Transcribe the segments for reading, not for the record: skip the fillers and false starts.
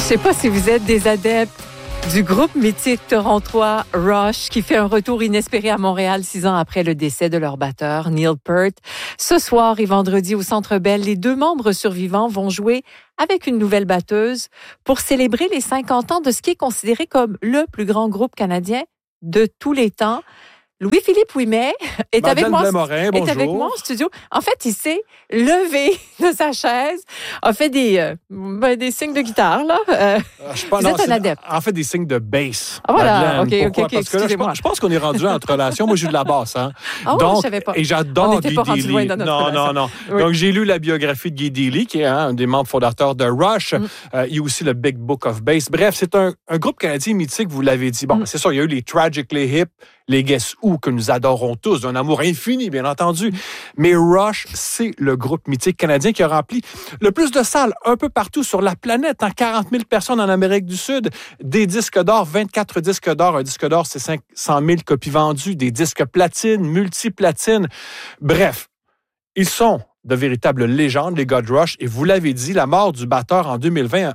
sais pas si vous êtes des adeptes du groupe mythique torontois Rush qui fait un retour inespéré à Montréal 6 ans après le décès de leur batteur Neil Peart. Ce soir et vendredi au Centre Bell, les 2 membres survivants vont jouer avec une nouvelle batteuse pour célébrer les 50 ans de ce qui est considéré comme le plus grand groupe canadien de tous les temps. Louis-Philippe Ouimet est avec moi en studio. En fait, il s'est levé de sa chaise, a fait des signes de guitare, là. Vous êtes un adepte. En fait, des signes de bass. Ah, voilà, Madeleine. OK, Parce que là, je pense qu'on est rendu entre relations. Moi, j'ai de la basse, hein. Ah, donc, je savais pas. Et j'adore Guy Deely. Non. Oui. Donc, j'ai lu la biographie de Guy Deely, qui est un des membres fondateurs de Rush. Il y a aussi le Big Book of Bass. Bref, c'est un groupe canadien mythique, vous l'avez dit. Bon, c'est sûr, il y a eu les Tragically Hip, les Guess Who, que nous adorons tous, d'un amour infini, bien entendu. Mais Rush, c'est le groupe mythique canadien qui a rempli le plus de salles un peu partout sur la planète, 40 000 personnes en Amérique du Sud, des disques d'or, 24 disques d'or. Un disque d'or, c'est 500 000 copies vendues, des disques platine, multiplatine. Bref, ils sont de véritables légendes, les gars de Rush. Et vous l'avez dit, la mort du batteur en 2020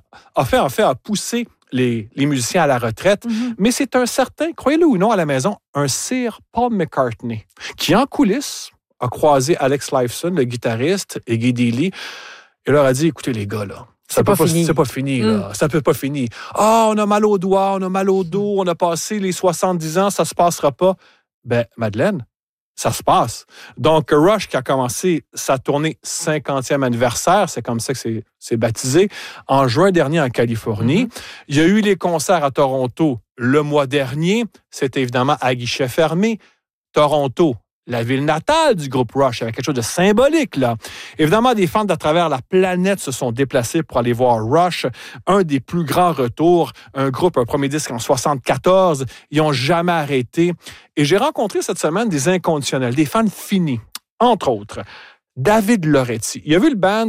a poussé les musiciens à la retraite, mais c'est un certain, croyez-le ou non à la maison, un Sir Paul McCartney, qui en coulisses a croisé Alex Lifeson, le guitariste, et Guy Deely, et leur a dit, écoutez les gars, là, c'est pas fini, là. Ça peut pas finir. On a mal aux doigts, on a mal au dos, on a passé les 70 ans, ça se passera pas. Ben, Madeleine, ça se passe. Donc, Rush, qui a commencé sa tournée 50e anniversaire, c'est comme ça que c'est baptisé, en juin dernier en Californie. Il y a eu les concerts à Toronto le mois dernier. C'était évidemment à guichet fermé. Toronto, la ville natale du groupe Rush, avec quelque chose de symbolique, là. Évidemment, des fans d'à travers la planète se sont déplacés pour aller voir Rush, un des plus grands retours, un premier disque en 74, ils n'ont jamais arrêté. Et j'ai rencontré cette semaine des inconditionnels, des fans finis, entre autres, David Loretti. Il a vu le band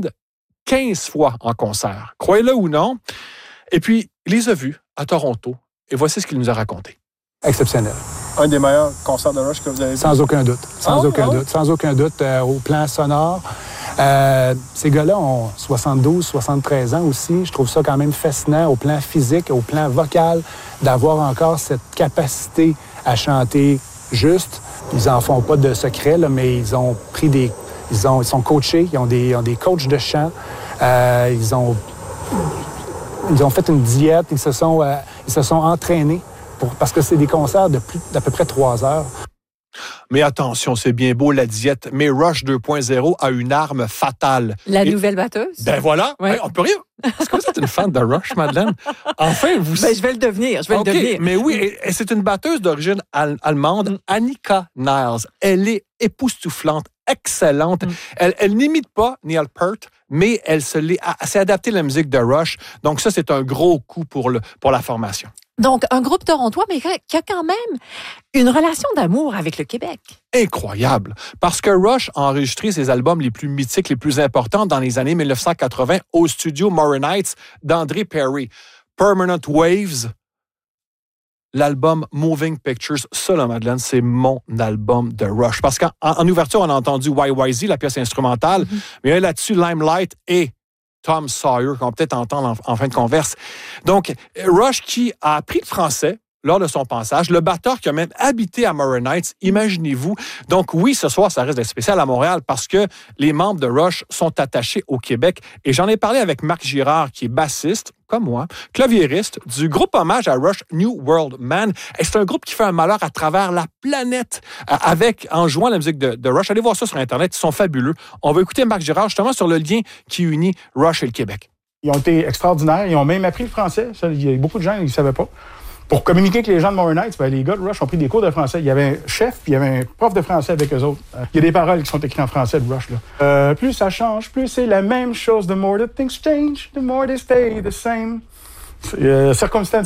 15 fois en concert, croyez-le ou non. Et puis, il les a vus à Toronto, et voici ce qu'il nous a raconté. Exceptionnel. Un des meilleurs concerts de Rush que vous avez vu? Sans aucun doute. Sans aucun doute, au plan sonore. Ces gars-là ont 72, 73 ans aussi. Je trouve ça quand même fascinant au plan physique, au plan vocal, d'avoir encore cette capacité à chanter juste. Ils en font pas de secret, là, mais ils ont pris ils sont coachés, ils ont des coachs de chant. Ils ont fait une diète, ils se sont entraînés. Parce que c'est des concerts d'à peu près 3 heures. Mais attention, c'est bien beau la diète, mais Rush 2.0 a une arme fatale. La nouvelle batteuse? Ben voilà, ouais. On peut rien. Est-ce que vous êtes une fan de Rush, Madeleine? Enfin, vous... Ben, je vais le devenir, le devenir. Mais oui, et c'est une batteuse d'origine allemande, Annika Niles. Elle est époustouflante, excellente. Elle n'imite pas Neil Peart, mais elle s'est adaptée à la musique de Rush. Donc ça, c'est un gros coup pour la formation. Donc, un groupe torontois, mais qui a quand même une relation d'amour avec le Québec. Incroyable, parce que Rush a enregistré ses albums les plus mythiques, les plus importants dans les années 1980 au studio Morin-Heights d'André Perry. Permanent Waves, l'album Moving Pictures, ça, là, Madeleine, c'est mon album de Rush. Parce qu'en ouverture, on a entendu YYZ, la pièce instrumentale, mais il y a là-dessus Limelight et Tom Sawyer, qu'on va peut-être entendre en fin de converse. Donc, Rush qui a appris le français lors de son passage, le batteur qui a même habité à Morin-Heights, imaginez-vous. Donc oui, ce soir, ça risque d'être spécial à Montréal parce que les membres de Rush sont attachés au Québec. Et j'en ai parlé avec Marc Girard, qui est bassiste, comme moi, claviériste du groupe hommage à Rush, New World Man. Et c'est un groupe qui fait un malheur à travers la planète en jouant la musique de Rush. Allez voir ça sur Internet, ils sont fabuleux. On va écouter Marc Girard justement sur le lien qui unit Rush et le Québec. Ils ont été extraordinaires, ils ont même appris le français. Ça, il y a beaucoup de gens qui ne savaient pas. Pour communiquer avec les gens de Morin-Heights, les gars de Rush ont pris des cours de français. Il y avait un chef, puis il y avait un prof de français avec eux autres. Il y a des paroles qui sont écrites en français de Rush. Là. Plus ça change, plus c'est la même chose. The more the things change, the more they stay the same. Circumstances.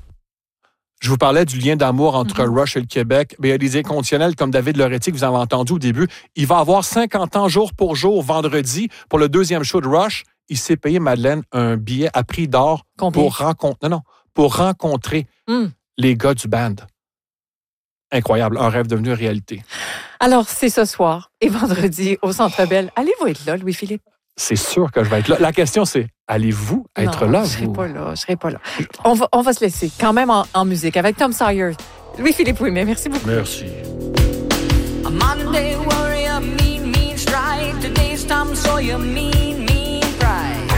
Je vous parlais du lien d'amour entre Rush et le Québec. Mais il y a des inconditionnels comme David Loretti, que vous avez entendu au début. Il va avoir 50 ans jour pour jour, vendredi, pour le 2e show de Rush. Il s'est payé, Madeleine, un billet à prix d'or pour rencontrer les gars du band. Incroyable, un rêve devenu réalité. Alors, c'est ce soir et vendredi au Centre Bell. Allez-vous être là, Louis-Philippe? c'est sûr que je vais être là. La question, c'est, allez-vous être là? Je serai pas là. On va se laisser quand même en musique avec Tom Sawyer. Louis-Philippe Ouimet, merci beaucoup. Merci. A Monday warrior, mean strike. Today's Tom Sawyer, mean pride.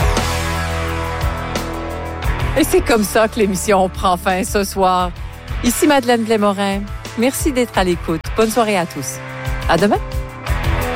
Et c'est comme ça que l'émission prend fin ce soir. Ici Madeleine Blais-Morin. Merci d'être à l'écoute. Bonne soirée à tous. À demain.